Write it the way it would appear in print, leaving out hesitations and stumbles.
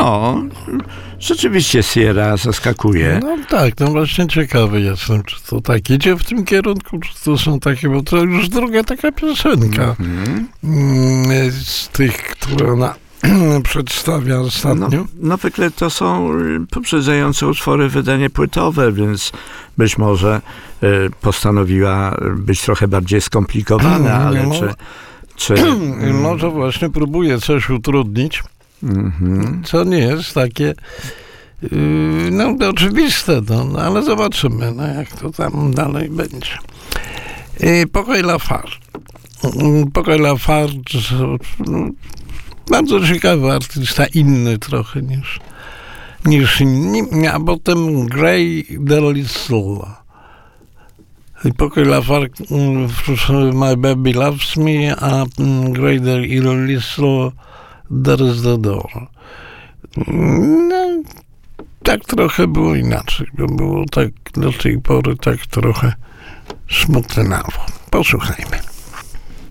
No, rzeczywiście Sierra zaskakuje. No tak, no właśnie ciekawy jestem, czy to tak idzie w tym kierunku, czy to są takie, bo to już druga taka piosenka z tych, które ona przedstawia ostatnio. No zwykle to są poprzedzające utwory wydanie płytowe, więc być może postanowiła być trochę bardziej skomplikowana, ale czy może właśnie próbuje coś utrudnić, co nie jest takie oczywiste, no, ale zobaczymy, jak to tam dalej będzie. Pokoj Lafarge. Pokoj Lafarge, bardzo ciekawy artysta, inny trochę niż inni, a potem Gray Delisle. Pokoj Lafarge, My Baby Loves Me, a Gray Delisle, There's the Door. No, tak trochę było inaczej, bo było tak do tej pory tak trochę smutnawo. Posłuchajmy.